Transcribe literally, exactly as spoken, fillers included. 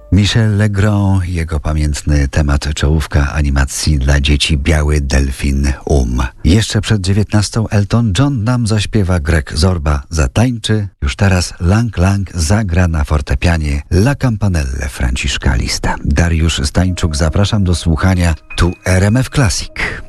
Michel Legrand, jego pamiętny temat czołówka animacji dla dzieci Biały Delfin Um. Jeszcze przed dziewiętnastą Elton John nam zaśpiewa, Greg Zorba zatańczy. Już teraz Lang Lang zagra na fortepianie La Campanelle Franciszka Lista. Dariusz Stańczuk, zapraszam do słuchania tu R M F Classic.